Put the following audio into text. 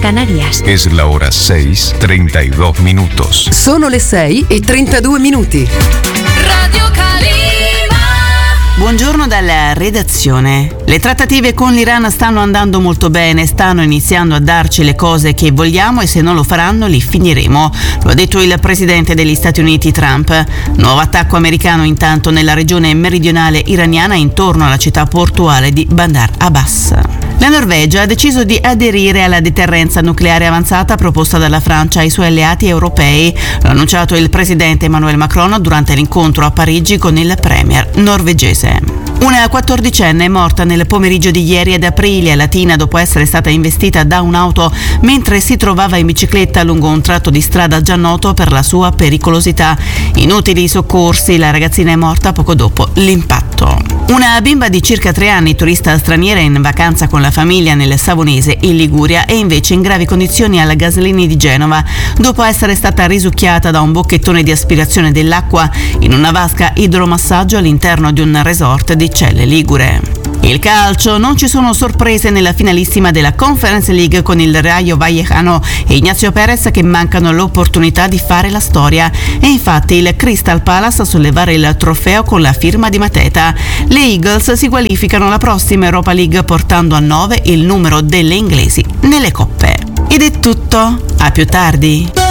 Canarias. Es la hora 6:32 minutos. Sono le 6:32. Radio Calima. Buongiorno dalla redazione. Le trattative con l'Iran stanno andando molto bene, stanno iniziando a darci le cose che vogliamo e se non lo faranno li finiremo. Lo ha detto il presidente degli Stati Uniti Trump. Nuovo attacco americano intanto nella regione meridionale iraniana intorno alla città portuale di Bandar Abbas. La Norvegia ha deciso di aderire alla deterrenza nucleare avanzata proposta dalla Francia ai suoi alleati europei. L'ha annunciato il presidente Emmanuel Macron durante l'incontro a Parigi con il premier norvegese. Una 14enne è morta nel pomeriggio di ieri ad Aprilia, Latina, dopo essere stata investita da un'auto mentre si trovava in bicicletta lungo un tratto di strada già noto per la sua pericolosità. Inutili i soccorsi, la ragazzina è morta poco dopo l'impatto. Una bimba di circa 3 anni, turista straniera in vacanza con la famiglia nel Savonese, in Liguria, è invece in gravi condizioni alla Gaslini di Genova, dopo essere stata risucchiata da un bocchettone di aspirazione dell'acqua in una vasca idromassaggio all'interno di un resort di Celle Ligure. Il calcio, non ci sono sorprese nella finalissima della Conference League con il Rayo Vallecano e Ignacio Perez che mancano l'opportunità di fare la storia. E infatti il Crystal Palace a sollevare il trofeo con la firma di Mateta. Le Eagles si qualificano alla prossima Europa League portando a 9 il numero delle inglesi nelle coppe. Ed è tutto, a più tardi.